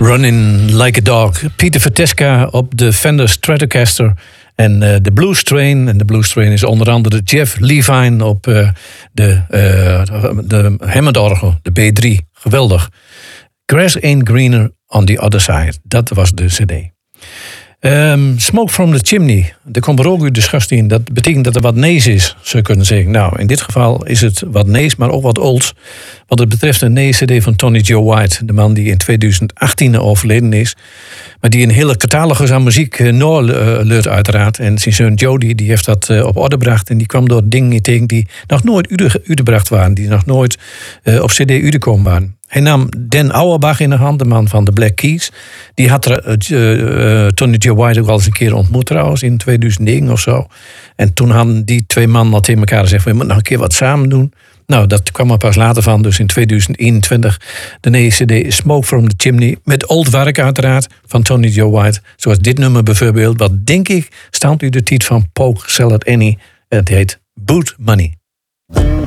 Running Like a Dog. Peter Veteska op de Fender Stratocaster. En de Blues Train. En de Blues Train is onder andere Jeff Levine op de Hammond-orgel, de B3. Geweldig. Grass Ain't Greener on the Other Side. Dat was de cd. Smoke from the Chimney. Er komt er ook uit de schoorsteen. Dat betekent dat er wat nees is, zou je kunnen zeggen. Nou, in dit geval is het wat nees, maar ook wat olds. Wat het betreft een nee-cd van Tony Joe White. De man die in 2018 overleden is. Maar die een hele catalogus aan muziek leurt uiteraard. En zijn zoon Jody die heeft dat op orde gebracht. En die kwam door dingen tegen die nog nooit uitgebracht waren. Die nog nooit op cd uitgekomen waren. Hij nam Dan Auerbach in de hand, de man van de Black Keys. Die had Tony Joe White ook al eens een keer ontmoet trouwens, in 2009 of zo. En toen hadden die twee mannen al tegen elkaar gezegd, we moeten nog een keer wat samen doen. Nou, dat kwam er pas later van, dus in 2021 de nieuwe cd Smoke from the Chimney. Met old werk uiteraard van Tony Joe White. Zoals dit nummer bijvoorbeeld, wat denk ik stamt u de titel van Polk Salad Annie. Het heet Boot Money.